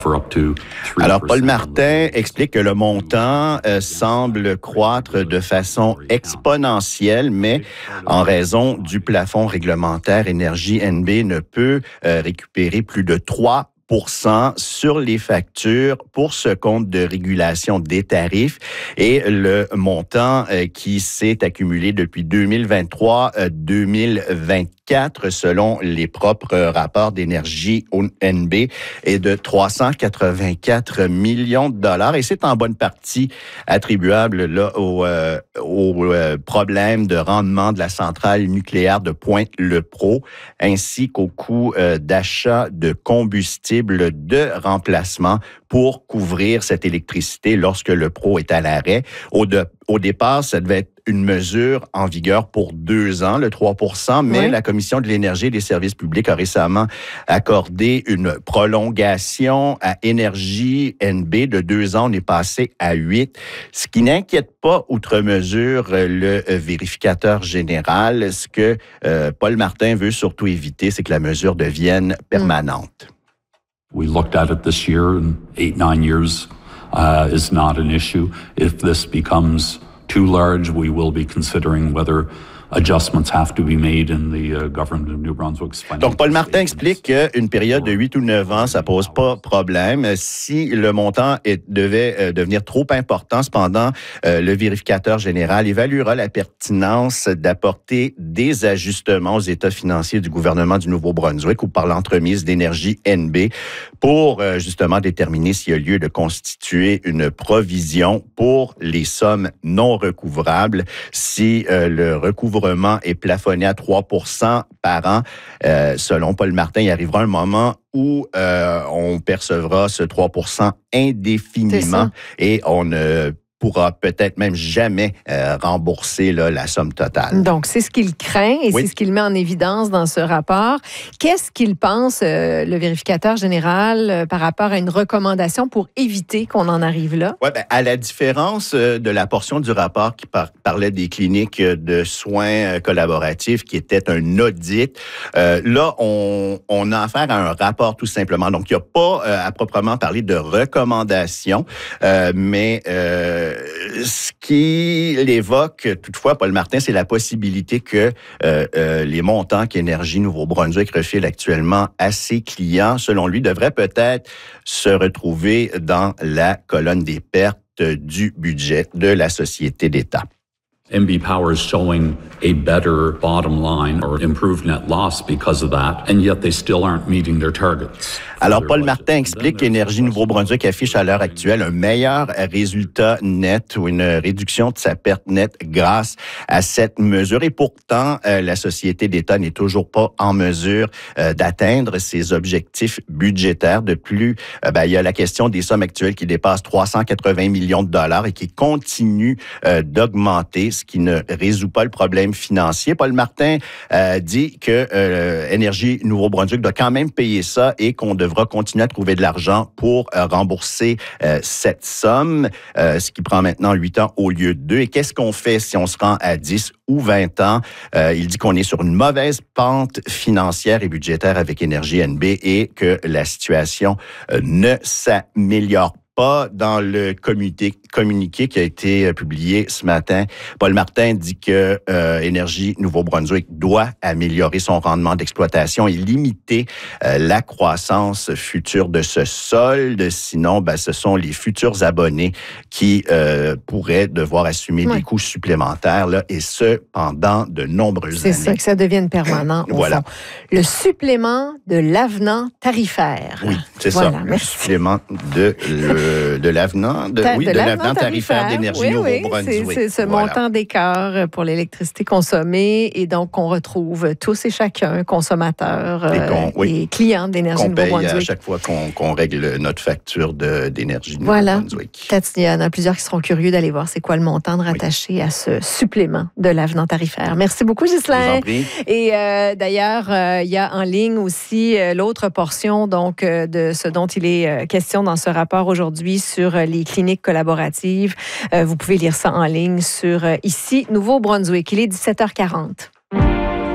Alors, Paul Martin explique que le montant semble croître de façon exponentielle, mais en raison du plafond réglementaire, Énergie NB ne peut récupérer plus de 3% sur les factures pour ce compte de régulation des tarifs et le montant qui s'est accumulé depuis 2023-2024 selon les propres rapports d'Énergie NB est de 384 millions de dollars et c'est en bonne partie attribuable là, au problème de rendement de la centrale nucléaire de Pointe-le-Pro ainsi qu'au coût d'achat de combustible de remplacement pour couvrir cette électricité lorsque le Pro est à l'arrêt. Au départ, ça devait être une mesure en vigueur pour 2 ans, le 3%, mais la Commission de l'énergie et des services publics a récemment accordé une prolongation à Énergie NB de 2 ans. On est passé à 8, ce qui n'inquiète pas outre mesure le vérificateur général. Ce que Paul Martin veut surtout éviter, c'est que la mesure devienne permanente. We looked at it this year, and 8-9 years is not an issue. If this becomes too large, we will be considering whether adjustments have to be made in the government of New Brunswick's financial. Donc, Paul Martin explique qu'une période de 8 ou 9 ans, ça pose pas problème. Si le montant devait devenir trop important, cependant, le vérificateur général évaluera la pertinence d'apporter des ajustements aux états financiers du gouvernement du Nouveau-Brunswick ou par l'entremise d'Énergie NB pour justement déterminer s'il y a lieu de constituer une provision pour les sommes non recouvrables. Si le recouvrement est plafonné à 3% par an. Selon Paul Martin, il arrivera un moment où on percevra ce 3% indéfiniment et on ne pourra peut-être même jamais rembourser là, la somme totale. Donc, c'est ce qu'il craint et c'est ce qu'il met en évidence dans ce rapport. Qu'est-ce qu'il pense, le vérificateur général, par rapport à une recommandation pour éviter qu'on en arrive là? Oui, bien, à la différence de la portion du rapport qui parlait des cliniques de soins collaboratifs, qui était un audit, là, on a affaire à un rapport tout simplement. Donc, il n'y a pas à proprement parler de recommandation, mais ce qu'il évoque, toutefois, Paul Martin, c'est la possibilité que les montants qu'Énergie Nouveau-Brunswick refile actuellement à ses clients, selon lui, devraient peut-être se retrouver dans la colonne des pertes du budget de la société d'État. NB Power is showing a better bottom line or improved net loss because of that, and yet they still aren't meeting their targets. Alors, Paul Martin explique qu'Énergie Nouveau-Brunswick affiche à l'heure actuelle un meilleur résultat net ou une réduction de sa perte nette grâce à cette mesure. Et pourtant, la société d'État n'est toujours pas en mesure d'atteindre ses objectifs budgétaires. De plus, il y a la question des sommes actuelles qui dépassent 380 millions de dollars et qui continuent d'augmenter, ce qui ne résout pas le problème financier. Paul Martin dit que Énergie Nouveau-Brunswick doit quand même payer ça et qu'on devra continuer à trouver de l'argent pour rembourser cette somme, ce qui prend maintenant 8 ans au lieu de 2. Et qu'est-ce qu'on fait si on se rend à 10 ou 20 ans? Il dit qu'on est sur une mauvaise pente financière et budgétaire avec Énergie NB et que la situation ne s'améliore pas. Dans le communiqué qui a été publié ce matin, Paul Martin dit que Énergie Nouveau-Brunswick doit améliorer son rendement d'exploitation et limiter la croissance future de ce solde. Sinon, ce sont les futurs abonnés qui pourraient devoir assumer des coûts supplémentaires, là, et ce, pendant de nombreuses années. C'est ça, que ça devienne permanent. Voilà. Le supplément de l'avenant tarifaire. Oui, c'est ça. Le supplément de l'avenant tarifaire d'Énergie Nouveau-Brunswick. C'est ce montant d'écart pour l'électricité consommée et donc on retrouve tous et chacun, consommateurs et clients d'Énergie Nouveau-Brunswick. Qu'on paye à chaque fois qu'on règle notre facture d'Énergie Nouveau-Brunswick. Il y en a plusieurs qui seront curieux d'aller voir c'est quoi le montant de rattaché à ce supplément de l'avenant tarifaire. Merci beaucoup, Ghislain. Et d'ailleurs, il y a en ligne aussi l'autre portion donc de ce dont il est question dans ce rapport aujourd'hui sur les cliniques collaboratives. Vous pouvez lire ça en ligne sur Ici Nouveau-Brunswick. Il est 17h40.